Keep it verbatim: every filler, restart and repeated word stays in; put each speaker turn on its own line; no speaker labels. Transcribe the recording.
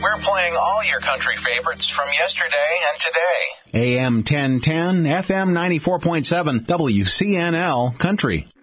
We're playing all your country favorites from yesterday and today.
A M ten ten, F M ninety-four point seven, W C N L Country.